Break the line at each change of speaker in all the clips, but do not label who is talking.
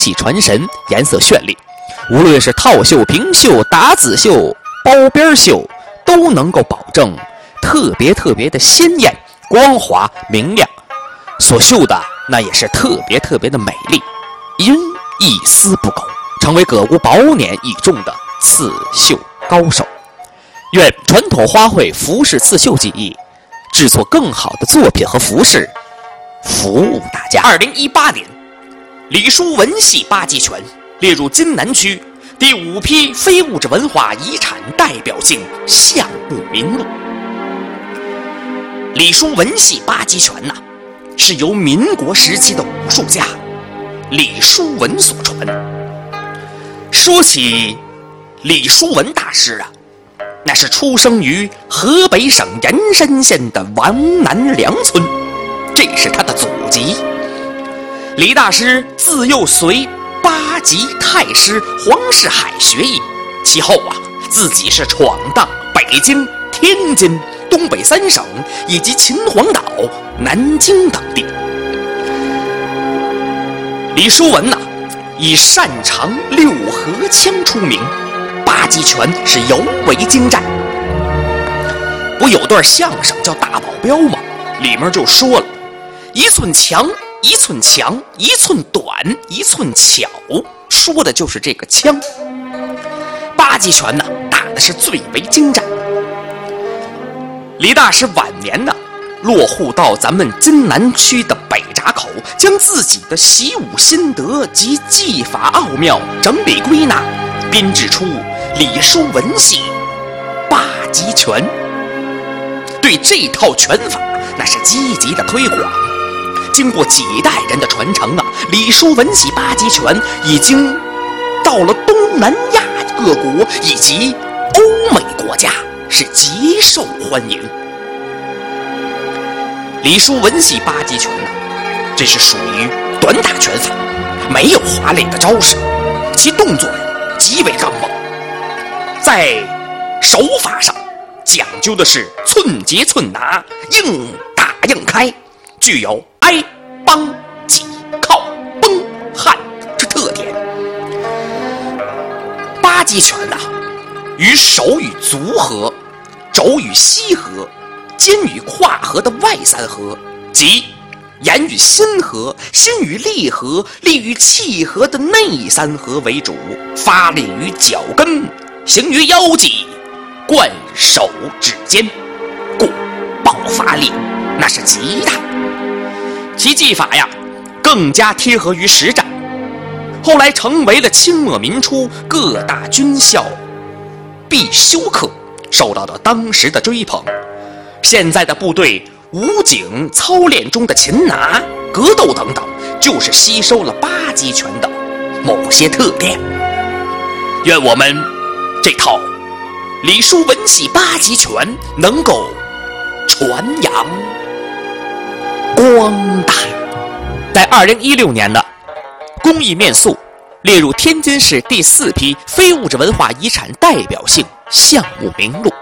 气传神，颜色绚丽。无论是套绣、平绣、打子绣、包边绣，都能够保证特别的鲜艳、光滑、明亮。所绣的那也是特别的美丽，因一丝不苟，成为各国宝碾一众的刺绣高手。愿传统花卉服饰刺绣技艺制作更好的作品和服饰，服务大家。2018年，李叔文系八极拳列入津南区第5批非物质文化遗产代表性项目名录。李叔文系八极拳是由民国时期的武术家李叔文所传。说起李叔文大师那是出生于河北省盐山县的王南梁村，这是他的祖籍。李大师自幼随八极太师黄世海学艺，其后自己是闯荡北京、天津、东北3省以及秦皇岛、南京等地。李叔文以擅长六合枪出名，八极拳是尤为精湛。不有段相声叫《大保镖》吗？里面就说了，1寸强，1寸强，1寸短，1寸巧，说的就是这个枪。八极拳打的是最为精湛。李大师晚年落户到咱们津南区的北闸口，将自己的习武心得及技法奥妙整理归纳，编制出李叔文系八极拳。对这套拳法那是积极的推广，经过几代人的传承李叔文系八极拳已经到了东南亚各国以及欧美国家，是极受欢迎。李叔文系八极拳这是属于短打拳法，没有华丽的招式，其动作极为刚猛，在手法上讲究的是寸节寸拿，硬打硬开，具有挨、帮、挤、靠、崩、焊之特点。八极拳与手与足合、肘与膝合、肩与胯合的外3合，即眼与心合、心与力合、力与气合的内3合为主，发力于脚跟，行于腰际，贯手指尖，故爆发力那是极大。其技法更加贴合于实战，后来成为了清末民初各大军校必修课，受到了当时的追捧。现在的部队武警操练中的擒拿、格斗等等，就是吸收了八极拳的某些特点。愿我们这套李叔文系八极拳能够传扬光大。在2016年的工艺面塑列入天津市第4批非物质文化遗产代表性项目名录。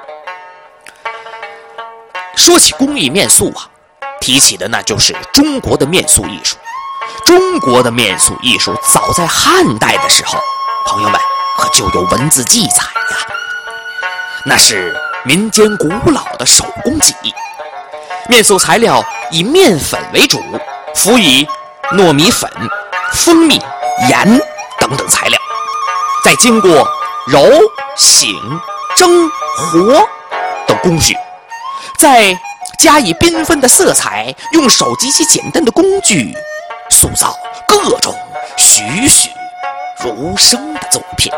说起工艺面塑提起的那就是中国的面塑艺术。中国的面塑艺术早在汉代的时候，朋友们可就有文字记载那是民间古老的手工技艺。面塑材料以面粉为主，辅以糯米粉、蜂蜜、盐等等材料，再经过揉、醒、蒸、和等工序，再加以缤纷的色彩，用手极其简单的工具塑造各种栩栩如生的作品。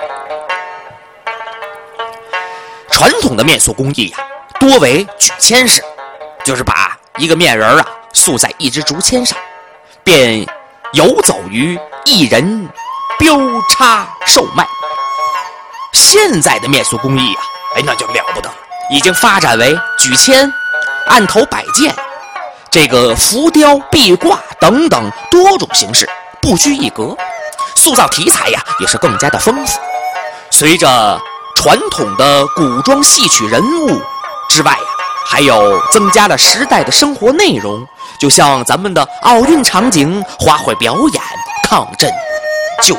传统的面塑工艺多为举签式，就是把一个面人塑在一支竹签上，便游走于一人标叉售卖。现在的面塑工艺那就了不得了，已经发展为举签、案头摆件、这个浮雕、壁挂等等多种形式，不拘一格，塑造题材也是更加的丰富。随着传统的古装戏曲人物之外还有增加了时代的生活内容，就像咱们的奥运场景、花卉表演、抗震